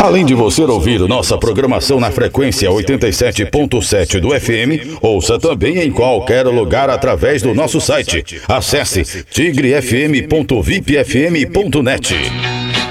Além de você ouvir nossa programação na frequência 87.7 do FM, ouça também em qualquer lugar através do nosso site. Acesse tigrefm.vipfm.net.